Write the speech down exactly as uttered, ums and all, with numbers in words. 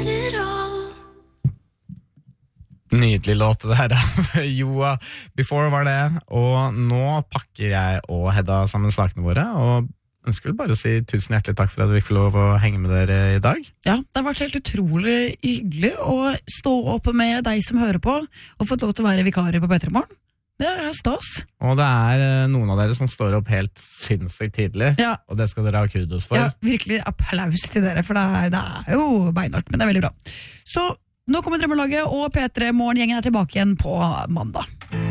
Nydelig låt det her av Joa. Before var det, og nå pakker jeg og Hedda sammen sakene våre, og ønsker bare å si tusen hjertelig takk for at vi får lov å henge med dere i dag. Ja, det har vært helt utrolig hyggelig å stå opp med deg som hører på, og fått lov til å være vikarer på P tre Morgen. Det er stas. Og det er noen av dere som står opp helt sinnssykt tidlig, ja. Og det skal dere ha kudos for. Ja, virkelig applaus til dere, for det er, det er jo beinhardt, men det er veldig bra. Så nå kommer Drømmelaget, og P tre Morgen-gjengen er tilbake igjen på mandag.